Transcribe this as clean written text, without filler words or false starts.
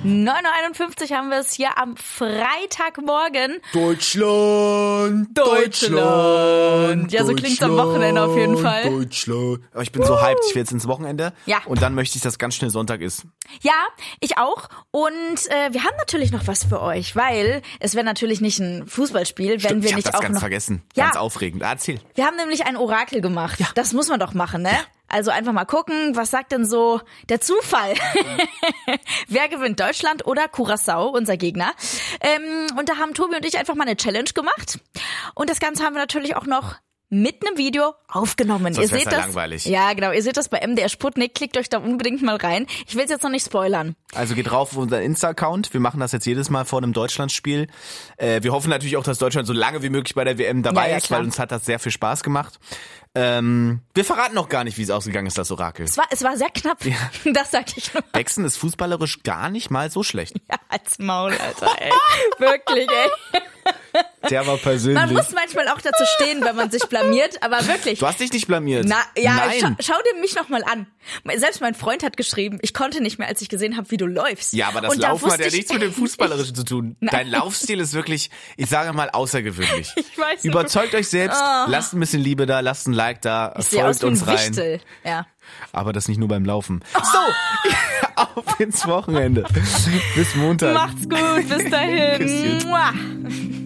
9:51 haben wir es hier am Freitagmorgen. Deutschland. Ja, so klingt's am Wochenende auf jeden Fall. Deutschland. Aber ich bin so hyped, ich will jetzt ins Wochenende. Ja. Und dann möchte ich, dass ganz schnell Sonntag ist. Ja, ich auch. Und wir haben natürlich noch was für euch, weil es wäre natürlich nicht ein Fußballspiel, wenn wir ich nicht hab das auch ganz noch... vergessen. Ja. Ganz aufregend. Erzähl. Wir haben nämlich ein Orakel gemacht. Ja. Das muss man doch machen, ne? Ja. Also einfach mal gucken, was sagt denn so der Zufall? Wer gewinnt, Deutschland oder Curaçao, unser Gegner? Und da haben Tobi und ich einfach mal eine Challenge gemacht. Und das Ganze haben wir natürlich auch noch mit einem Video aufgenommen. Sonst ihr seht das langweilig. Ja, genau. Ihr seht das bei MDR Sputnik. Klickt euch da unbedingt mal rein. Ich will es jetzt noch nicht spoilern. Also geht rauf auf unseren Insta-Account. Wir machen das jetzt jedes Mal vor einem Deutschlandspiel. Wir hoffen natürlich auch, dass Deutschland so lange wie möglich bei der WM dabei ist, weil uns hat das sehr viel Spaß gemacht. Wir verraten noch gar nicht, wie es ausgegangen ist, das Orakel. Es war sehr knapp. Ja. Das sag ich nur. Bexen ist fußballerisch gar nicht mal so schlecht. Ja, als Maul, Alter, ey. Wirklich, ey. Der war persönlich. Man muss manchmal auch dazu stehen, wenn man sich blamiert, aber wirklich. Du hast dich nicht blamiert. Nein. Schau dir mich noch mal an. Selbst mein Freund hat geschrieben, ich konnte nicht mehr, als ich gesehen habe, wie du läufst. Ja, aber das Laufen hat ja nichts mit dem Fußballerischen zu tun. Dein Laufstil ist wirklich, ich sage mal, außergewöhnlich. Ich weiß nicht. Überzeugt euch selbst, lasst ein bisschen Liebe da, lasst ein Like da, folgt uns rein. Wichtel. Ja. Aber das nicht nur beim Laufen. So, auf ins Wochenende. Bis Montag. Macht's gut, bis dahin.